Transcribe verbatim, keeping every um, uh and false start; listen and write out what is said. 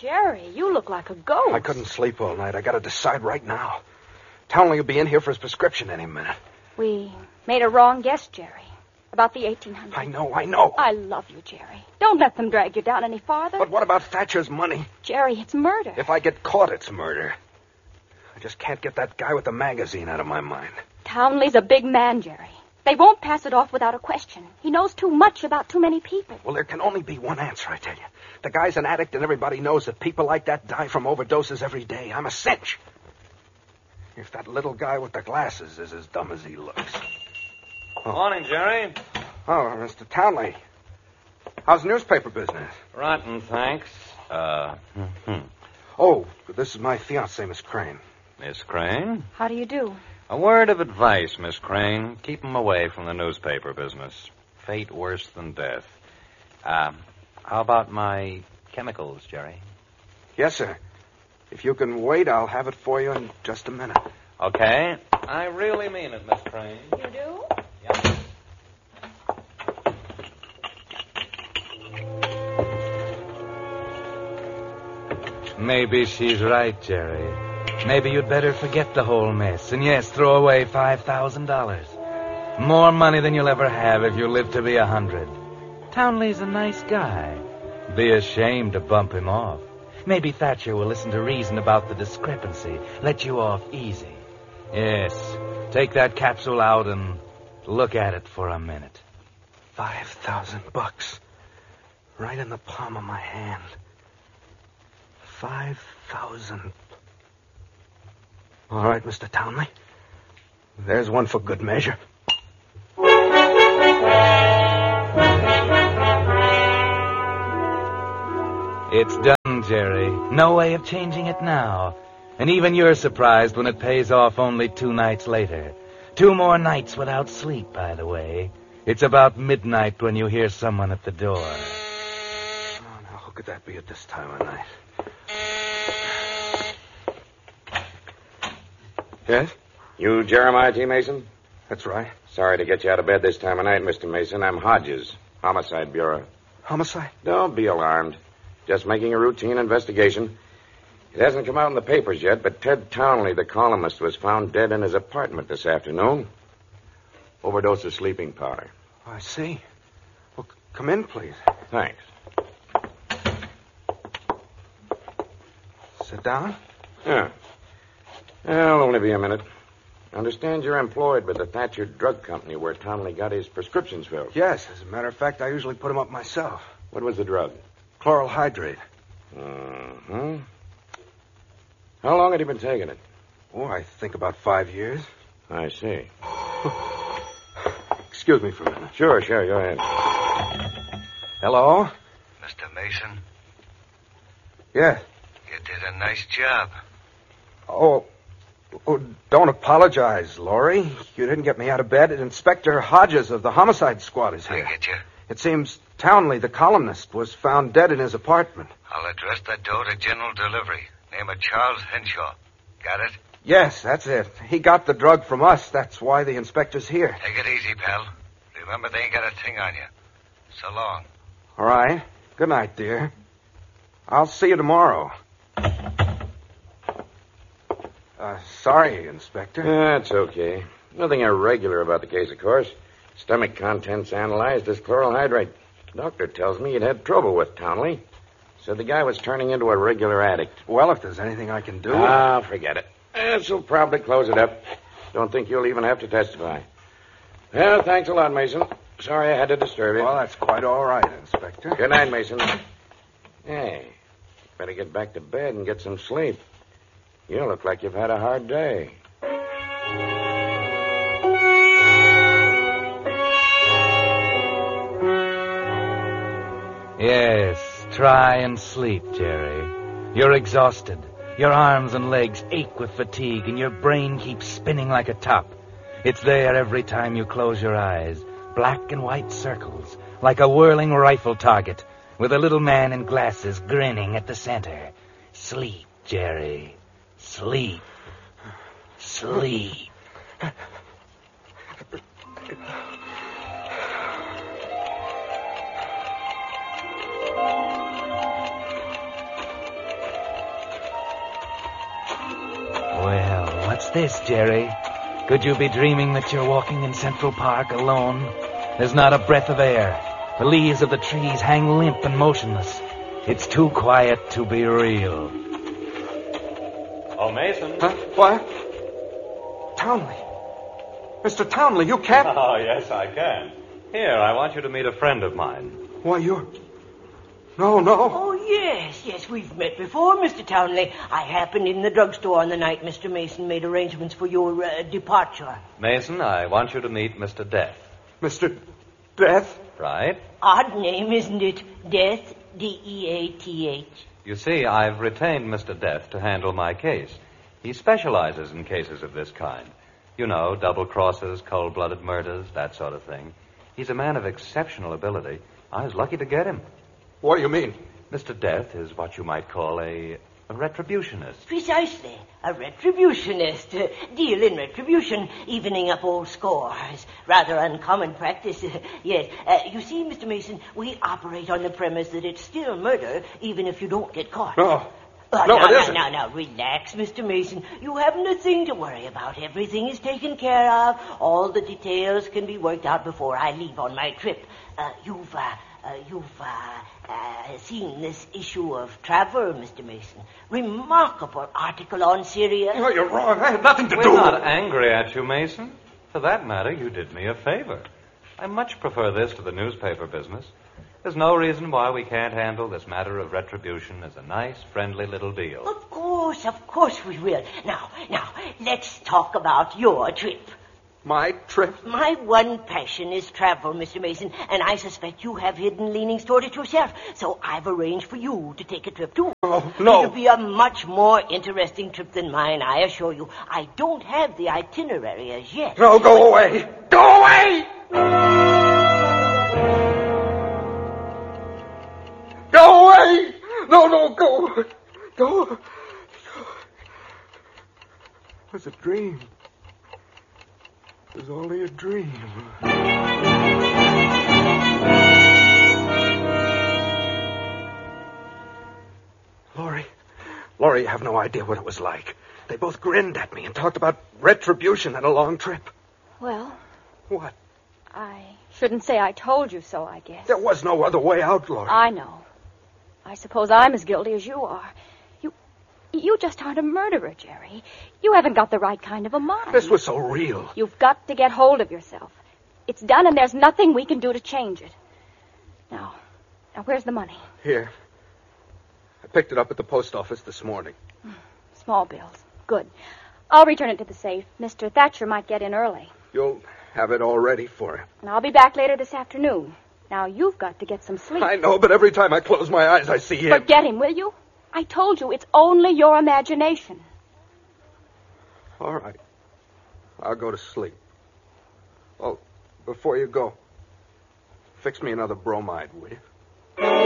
Jerry, you look like a ghost. I couldn't sleep all night. I got to decide right now. Townley will be in here for his prescription any minute. We made a wrong guess, Jerry, about the eighteen hundred. I know, I know. I love you, Jerry. Don't let them drag you down any farther. But what about Thatcher's money? Jerry, it's murder. If I get caught, it's murder. I just can't get that guy with the magazine out of my mind. Townley's a big man, Jerry. They won't pass it off without a question. He knows too much about too many people. Well, there can only be one answer, I tell you. The guy's an addict, and everybody knows that people like that die from overdoses every day. I'm a cinch. If that little guy with the glasses is as dumb as he looks. Oh. Morning, Jerry. Oh, Mister Townley. How's the newspaper business? Rotten, thanks. Uh, hmm. Oh, this is my fiancée, Miss Crane. Miss Crane? How do you do? A word of advice, Miss Crane. Keep him away from the newspaper business. Fate worse than death. Um, how about my chemicals, Jerry? Yes, sir. If you can wait, I'll have it for you in just a minute. Okay. I really mean it, Miss Crane. You do? Yeah. Maybe she's right, Jerry. Maybe you'd better forget the whole mess. And yes, throw away five thousand dollars. More money than you'll ever have if you live to be a hundred. Townley's a nice guy. Be ashamed to bump him off. Maybe Thatcher will listen to reason about the discrepancy. Let you off easy. Yes, take that capsule out and look at it for a minute. Five thousand bucks. Right in the palm of my hand. Five thousand. All right, Mister Townley. There's one for good measure. It's done, Jerry. No way of changing it now. And even you're surprised when it pays off only two nights later. Two more nights without sleep, by the way. It's about midnight when you hear someone at the door. Oh, now, who could that be at this time of night? Yes? You Jeremiah T. Mason? That's right. Sorry to get you out of bed this time of night, Mister Mason. I'm Hodges, Homicide Bureau. Homicide? Don't be alarmed. Just making a routine investigation. It hasn't come out in the papers yet, but Ted Townley, the columnist, was found dead in his apartment this afternoon. Overdose of sleeping powder. Oh, I see. Well, come in, please. Thanks. Sit down. Yeah. I'll only be a minute. I understand you're employed with the Thatcher Drug Company where Townley got his prescriptions filled. Yes, as a matter of fact, I usually put them up myself. What was the drug? Chloral hydrate. Mm-hmm. How long had he been taking it? Oh, I think about five years. I see. Excuse me for a minute. Sure, sure, go ahead. Hello? Mister Mason, Yes. you did a nice job. Oh, oh, don't apologize, Laurie. You didn't get me out of bed. Inspector Hodges of the Homicide Squad is I here. get you. It seems Townley, the columnist, was found dead in his apartment. I'll address that door to general delivery. Name of Charles Henshaw. Got it? Yes, that's it. He got the drug from us. That's why the inspector's here. Take it easy, pal. Remember, they ain't got a thing on you. So long. All right. Good night, dear. I'll see you tomorrow. Uh, sorry, Inspector. That's okay. Nothing irregular about the case, of course. Stomach contents analyzed as chloral hydrate. Doctor tells me he'd had trouble with Townley. Said the guy was turning into a regular addict. Well, if there's anything I can do... Ah, forget it. This'll probably close it up. Don't think you'll even have to testify. Well, thanks a lot, Mason. Sorry I had to disturb you. Well, that's quite all right, Inspector. Good night, Mason. Hey, better get back to bed and get some sleep. You look like you've had a hard day. Yes, try and sleep, Jerry. You're exhausted. Your arms and legs ache with fatigue, and your brain keeps spinning like a top. It's there every time you close your eyes. Black and white circles, like a whirling rifle target, with a little man in glasses grinning at the center. Sleep, Jerry. Sleep. Sleep. this, Jerry? Could you be dreaming that you're walking in Central Park alone? There's not a breath of air. The leaves of the trees hang limp and motionless. It's too quiet to be real. Oh, Mason. Huh? What? Townley. Mister Townley, you can't... Oh, yes, I can. Here, I want you to meet a friend of mine. Why, you're... No, no. Oh, yes, yes, we've met before, Mister Townley. I happened in the drugstore on the night Mister Mason made arrangements for your uh, departure. Mason, I want you to meet Mister Death. Mister Death? Right? Odd name, isn't it? Death, D E A T H. You see, I've retained Mister Death to handle my case. He specializes in cases of this kind. You know, double crosses, cold-blooded murders, that sort of thing. He's a man of exceptional ability. I was lucky to get him. What do you mean? Mister Death is what you might call a, a retributionist. Precisely. A retributionist. Uh, deal in retribution, evening up old scores. Rather uncommon practice. Yes. Uh, you see, Mister Mason, we operate on the premise that it's still murder, even if you don't get caught. No. Uh, no, now, it now, isn't. now, now, relax, Mister Mason. You haven't a thing to worry about. Everything is taken care of. All the details can be worked out before I leave on my trip. Uh, you've, uh, uh, you've, uh, uh, seen this issue of Traveler, Mister Mason. Remarkable article on Syria. No, you're wrong. I had nothing to We're do not with it. angry at you, Mason. For that matter, you did me a favor. I much prefer this to the newspaper business. There's no reason why we can't handle this matter of retribution as a nice, friendly little deal. Of course, of course we will. Now, now, let's talk about your trip. My trip? My one passion is travel, Mister Mason, and I suspect you have hidden leanings toward it yourself, so I've arranged for you to take a trip, too. Oh, no. It'll be a much more interesting trip than mine, I assure you. I don't have the itinerary as yet. No, go away. Go away! Go away! No, no, go. Go. Go. It was a dream. It was only a dream. Laurie. Laurie, you have no idea what it was like. They both grinned at me and talked about retribution and a long trip. Well, What? I shouldn't say I told you so, I guess. There was no other way out, Laurie. I know. I suppose I'm as guilty as you are. You you just aren't a murderer, Jerry. You haven't got the right kind of a mind. This was so real. You've got to get hold of yourself. It's done, and there's nothing we can do to change it. Now, now, where's the money? Here. I picked it up at the post office this morning. Small bills. Good. I'll return it to the safe. Mister Thatcher might get in early. You'll have it all ready for him. And I'll be back later this afternoon. Now, you've got to get some sleep. I know, but every time I close my eyes, I see him. Forget him, will you? I told you, it's only your imagination. All right. I'll go to sleep. Oh, before you go, fix me another bromide, will you?